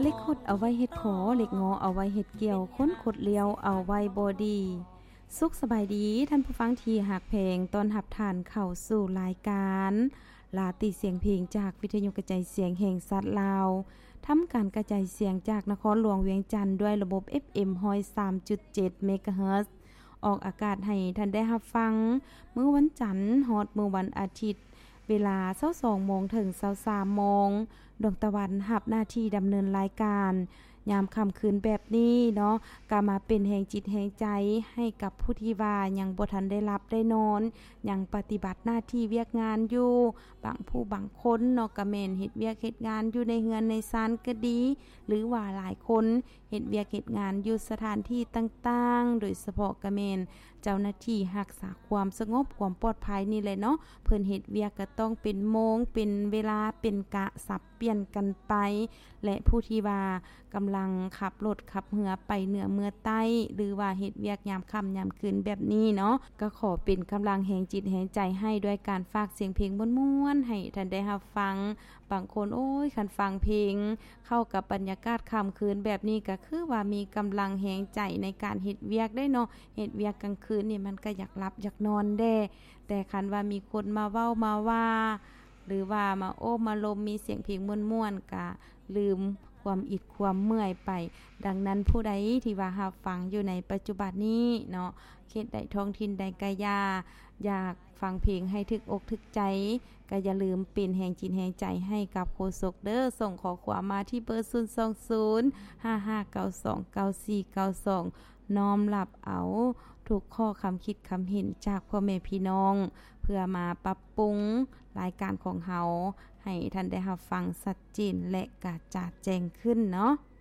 เล็กขดเอาไว้เฮ็ดขอเล็กงอเอาไว้เฮ็ดเกี่ยวค้นขดเลียวเอาไว้บ่ดีสุขสบายดีท่านผู้ฟังที่หักเพลงตอนหับทานเข้าสู่รายการลาติเสียงเพลงจากวิทยุกระจายเสียงแห่งสัตว์ลาวทำการกระจายเสียงจากนครหลวงเวียงจันทน์ด้วยระบบ FM 103.7 เมกะเฮิรตซ์ออกอากาศให้ท่านได้รับฟังมื้อวันจันทร์ฮอดมื้อวันอาทิตย์เวลา 22:00 นถึง 23:00 นดวงตะวันรับหน้าที่ดำเนินรายการยามค่ำคืนแบบนี้เนาะก็มาเป็นแห่งจิตแห่งใจให้กับผู้ที่ว่ายังบ่ทันได้รับได้นอนยังปฏิบัติหน้าที่เวียกงานอยู่บางผู้บางคนเนาะก็แม่นเฮ็ดเวียกเฮ็ดงานอยู่ในเฮือนในศาลก็ดีหรือว่าหลายคนเฮ็ดเวียกเฮ็ดงานอยู่สถานที่ต่างๆโดยเฉพาะก็แม่นเจ้าหน้าที่รักษาความสงบความปลอดภัยนี่แหละเนาะเพิ่นเฮ็ดเวียกก็ต้องเป็นโมงเป็นเวลาเป็นกะสับเปลี่ยนกันไปและผู้ที่ว่ากำลังขับรถขับเรือไปเหนือเมือใต้หรือว่าเฮ็ดเวียกยามค่ำยามคืนแบบนี้เนาะก็ขอเป็นกำลังแห่งจิตแห่งใจให้ด้วยการฝากเสียงเพลงม่วนๆให้ท่านได้รับฟังบางคนโอ้ยคันฟังเพลงเข้ากับบรรยากาศค่ำคืนแบบนี้ก็คือว่ามีกำลังแห่งใจในการเฮ็ดเวียกได้เนาะเฮ็ดเวียกกลางคืนนี่มันก็อยากหลับอยากนอนแด้แต่คันว่ามีคนมาเว้ามาว่าหรือว่ามาโอ้มาลมมีเสียงเพลงม่วนๆก็ลืมความอิดความเมื่อยไปดังนั้นผู้ใดที่ว่ารับฟังอยู่ในปัจจุบันนี้เนาะเขตใดท้องถิ่นใดก็อยากฟังเพลงให้ถึกอกถึกใจก็อย่าลืมเป็นแห่งจิตแห่งใจให้กับโฆษกเด้อส่งขอความมาที่เบอร์02055929492น้อมรับเอาทุกข้อคำคิดคำเห็นจากพ่อแม่พี่น้องเพื่อมาปรับปรุงรายการของเฮาให้ท่านได้รับฟังชัดเจนและกระจ่างแจ้งขึ้นเนาะ